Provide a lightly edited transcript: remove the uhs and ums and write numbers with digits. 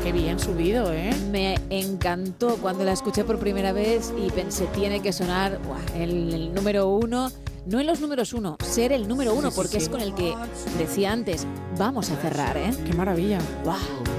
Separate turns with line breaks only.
qué bien subido, ¿eh?
Me encantó cuando la escuché por primera vez y pensé, tiene que sonar el número uno. No en los números uno, ser el número uno, porque es con el que decía antes, vamos a cerrar, ¿eh?
Qué maravilla.
¡Guau!